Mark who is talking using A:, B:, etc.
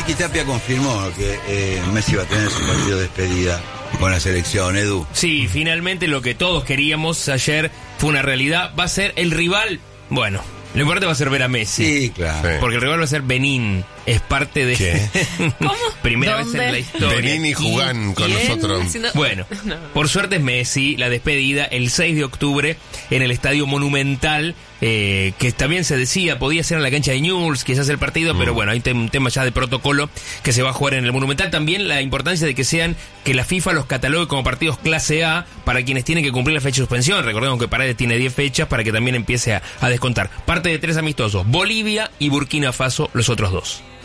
A: Chiqui Tapia confirmó que Messi va a tener su partido de despedida con la selección, Edu.
B: Sí, finalmente lo que todos queríamos ayer fue una realidad. Va a ser el rival, bueno, lo importante va a ser ver a Messi.
A: Sí, claro.
B: Porque el rival va a ser Benín. Es parte de...
C: ¿Qué?
D: ¿Cómo?
B: Primera
D: ¿Dónde?
B: vez en la historia.
C: Benín y Jugán con
D: ¿Quién?
C: nosotros.
D: Haciendo-
B: Bueno,
D: No.
B: por suerte es Messi, la despedida el 6 de octubre en el Estadio Monumental, que también se decía, podía ser en la cancha de Newell's, quizás el partido, pero bueno, hay un tema ya de protocolo que se va a jugar en el Monumental. También la importancia de que la FIFA los catalogue como partidos clase A para quienes tienen que cumplir la fecha de suspensión. Recordemos que Paredes tiene 10 fechas para que también empiece a descontar. Parte de 3 amistosos, Bolivia y Burkina Faso, los otros 2.